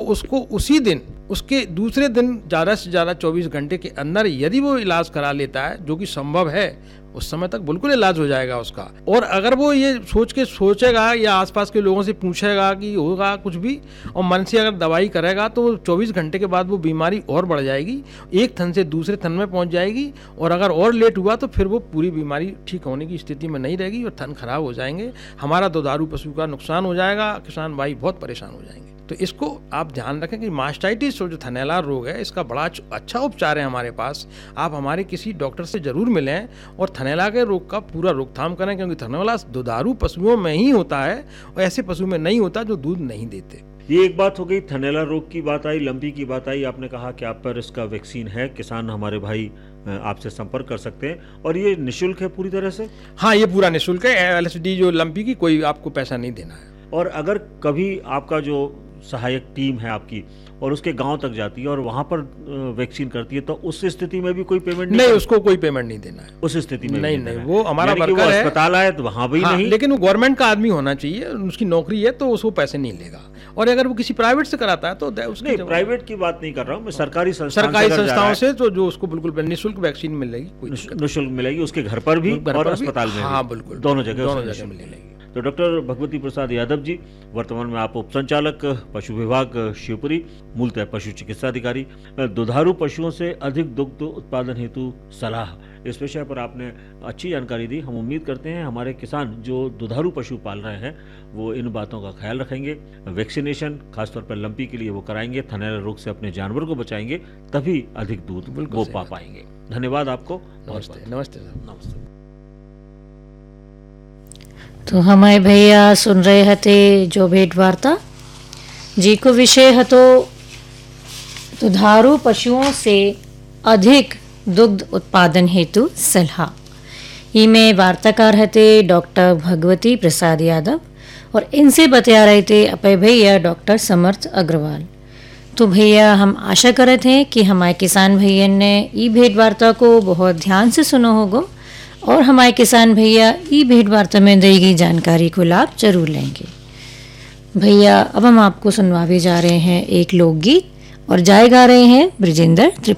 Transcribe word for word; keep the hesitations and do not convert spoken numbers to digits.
उसको उसी दिन, उसके दूसरे दिन ज़्यादा से ज़्यादा चौबीस घंटे के अंदर यदि वो इलाज करा लेता है, जो कि संभव है, उस समय तक बिल्कुल इलाज हो जाएगा उसका। और अगर वो ये सोच के सोचेगा या आसपास के लोगों से पूछेगा कि होगा कुछ भी, और मन से अगर दवाई करेगा, तो चौबीस घंटे के बाद वो बीमारी और बढ़ जाएगी, एक थन से दूसरे थन में पहुंच जाएगी, और अगर और लेट हुआ तो फिर वो पूरी बीमारी ठीक होने की स्थिति में नहीं रहेगी और थन खराब हो जाएंगे, हमारा दुधारू पशु का नुकसान हो जाएगा, किसान भाई बहुत परेशान हो जाएंगे। तो इसको आप ध्यान रखें कि मास्टाइटिस जो थनैला रोग है, इसका बड़ा अच्छा उपचार है हमारे पास। आप हमारे किसी डॉक्टर से जरूर मिलें और थनैला के रोग का पूरा रोकथाम करें, क्योंकि थनैला दुधारू पशुओं में ही होता है और ऐसे पशु में नहीं होता जो दूध नहीं देते। ये एक बात हो गई, थनैला रोग की बात आई, लंपी की बात आई। आपने कहा कि आप पर इसका वैक्सीन है, किसान हमारे भाई आपसे संपर्क कर सकते हैं, और ये निःशुल्क है पूरी तरह से? हाँ, ये पूरा निःशुल्क है। एल एस डी जो लंपी की, कोई आपको पैसा नहीं देना है। और अगर कभी आपका जो सहायक टीम है आपकी और उसके गांव तक जाती है और वहां पर वैक्सीन करती है, तो उस स्थिति में भी कोई पेमेंट नहीं? नहीं, उसको कोई पेमेंट नहीं देना है उस स्थिति में। नहीं नहीं, वो हमारा वर्कर है। अस्पताल आए तो वहां भी हाँ, नहीं, लेकिन वो गवर्नमेंट का आदमी होना चाहिए, उसकी नौकरी है, तो उसको पैसे नहीं लेगा। और अगर वो किसी प्राइवेट से कराता है तो नहीं, प्राइवेट की बात नहीं कर रहा हूँ मैं, सरकारी सरकारी संस्थाओं से, तो जो उसको बिल्कुल निःशुल्क वैक्सीन मिलेगी, निःशुल्क मिलेगी, उसके घर पर भी और अस्पताल में। हाँ बिल्कुल, दोनों जगह दोनों जगह मिलेगी। तो डॉक्टर भगवती प्रसाद यादव जी, वर्तमान में आप उप संचालक पशु विभाग शिवपुरी, मूलतः पशु चिकित्सा अधिकारी, दुधारू पशुओं से अधिक दुग्ध उत्पादन हेतु सलाह, इस विषय पर आपने अच्छी जानकारी दी। हम उम्मीद करते हैं हमारे किसान जो दुधारू पशु पाल रहे हैं वो इन बातों का ख्याल रखेंगे, वैक्सीनेशन खासतौर पर लंपी के लिए वो कराएंगे, थनैला रोग से अपने जानवर को बचाएंगे, तभी अधिक दूध वो पा पाएंगे। धन्यवाद आपको। नमस्ते। नमस्ते सर। नमस्ते। तो हमारे भैया सुन रहे थे जो भेंट वार्ता जी को विषय है, तो दुधारू पशुओं से अधिक दुग्ध उत्पादन हेतु सलाह। इनमें वार्ताकार रहते डॉक्टर भगवती प्रसाद यादव और इनसे बता रहे थे अपने भैया डॉक्टर समर्थ अग्रवाल। तो भैया हम आशा कर रहे थे कि हमारे किसान भैया ने ई भेंट वार्ता को बहुत ध्यान से सुना होगा और हमारे किसान भैया ई भेंट वार्ता में दी गई जानकारी को लाभ जरूर लेंगे। भैया अब हम आपको सुनवावे जा रहे हैं एक लोकगीत, और जाए गा रहे हैं ब्रजेंद्र त्रिपाठी।